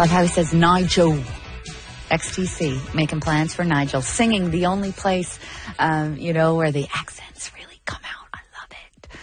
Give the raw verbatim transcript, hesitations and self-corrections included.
Love how he says Nigel. X T C, making plans for Nigel. Singing the only place, um, you know, where the accent's